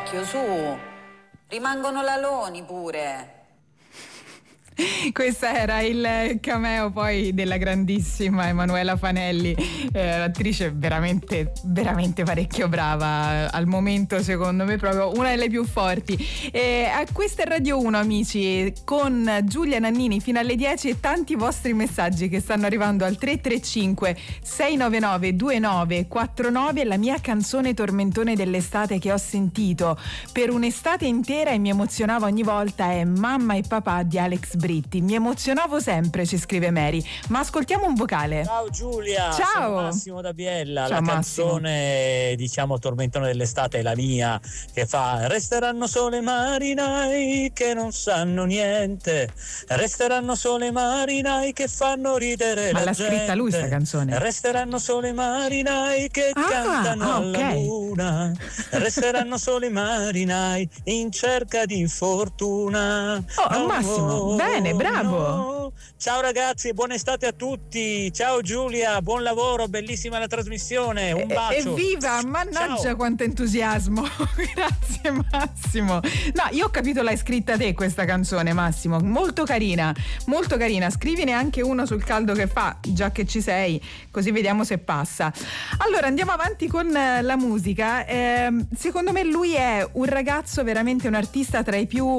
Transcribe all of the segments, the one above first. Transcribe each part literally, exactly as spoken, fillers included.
vecchio, su. Rimangono laloni pure. Questo era il cameo poi della grandissima Emanuela Fanelli, eh, attrice veramente veramente parecchio brava al momento, secondo me proprio una delle più forti. E a questa è Radio uno, amici, con Giulia Nannini fino alle dieci e tanti vostri messaggi che stanno arrivando al tre tre cinque sei nove nove due nove quattro nove. La mia canzone tormentone dell'estate che ho sentito per un'estate intera e mi emozionava ogni volta è Mamma e papà di Alex Britti. Mi emozionavo sempre, ci scrive Mary. Ma ascoltiamo un vocale. Ciao Giulia, ciao. Sono Massimo da Biella. Ciao, la Massimo. Canzone, diciamo, tormentone dell'estate è la mia, che fa: resteranno sole marinai che non sanno niente, resteranno sole marinai che fanno ridere Ma la l'ha gente. scritta lui sta canzone? Resteranno sole marinai che ah, cantano ah, alla okay. luna, resteranno sole marinai in cerca di fortuna. Oh, no, Massimo, bene, bravo. No. Ciao ragazzi, buona estate a tutti. Ciao Giulia, buon lavoro, bellissima la trasmissione. Un bacio. Evviva, mannaggia Ciao. quanto entusiasmo. Grazie Massimo. No, io ho capito, l'hai scritta te questa canzone, Massimo. Molto carina, molto carina. Scrivine anche uno sul caldo che fa, già che ci sei, così vediamo se passa. Allora andiamo avanti con la musica. Eh, secondo me lui è un ragazzo, veramente un artista tra i più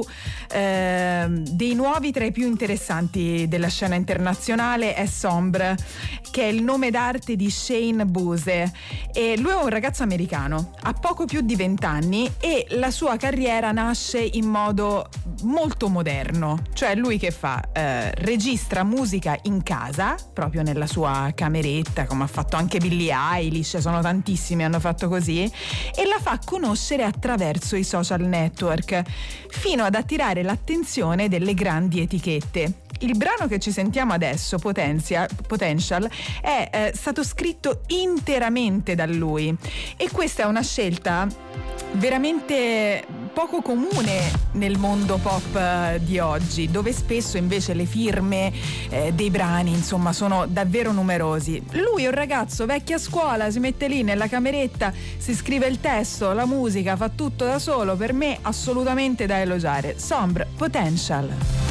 eh, dei nuovi, tra i più interessanti della scena internazionale. È Sombre, che è il nome d'arte di Shane Buse, e lui è un ragazzo americano, ha poco più di vent'anni e la sua carriera nasce in modo molto moderno, cioè lui che fa? Eh, registra musica in casa, proprio nella sua cameretta, come ha fatto anche Billie Eilish, sono tantissimi hanno fatto così, e la fa conoscere attraverso i social network, fino ad attirare l'attenzione delle grandi etichette. Il brano che ci sentiamo adesso, Potentia, Potential, è eh, stato scritto interamente da lui, e questa è una scelta veramente poco comune nel mondo pop di oggi, dove spesso invece le firme eh, dei brani, insomma, sono davvero numerosi. Lui è un ragazzo vecchia scuola, si mette lì nella cameretta, si scrive il testo, la musica, fa tutto da solo. Per me assolutamente da elogiare. Sombre, Potential.